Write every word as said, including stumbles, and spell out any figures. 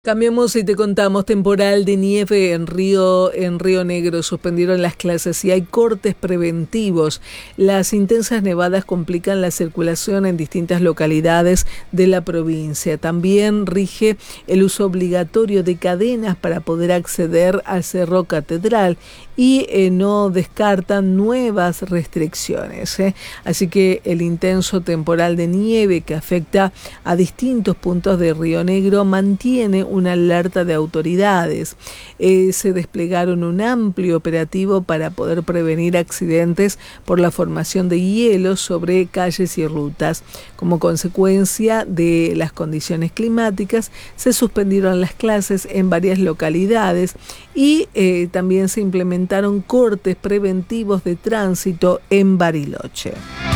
Cambiamos y te contamos, temporal de nieve en Río, en Río Negro, suspendieron las clases y hay cortes preventivos. Las intensas nevadas complican la circulación en distintas localidades de la provincia. También rige el uso obligatorio de cadenas para poder acceder al Cerro Catedral y eh, no descartan nuevas restricciones. ¿eh? Así que el intenso temporal de nieve que afecta a distintos puntos de Río Negro mantiene una alerta de autoridades. Eh, se desplegaron un amplio operativo para poder prevenir accidentes por la formación de hielo sobre calles y rutas. Como consecuencia de las condiciones climáticas, se suspendieron las clases en varias localidades y eh, también se implementaron cortes preventivos de tránsito en Bariloche.